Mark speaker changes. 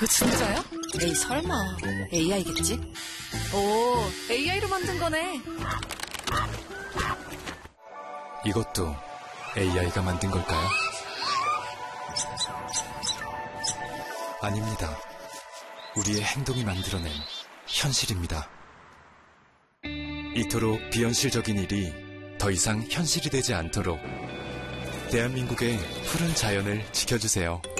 Speaker 1: 이거 진짜야?
Speaker 2: 에이, 설마. AI겠지?
Speaker 1: 오, AI로 만든 거네.
Speaker 3: 이것도 AI가 만든 걸까요? 아닙니다. 우리의 행동이 만들어낸 현실입니다. 이토록 비현실적인 일이 더 이상 현실이 되지 않도록 대한민국의 푸른 자연을 지켜주세요.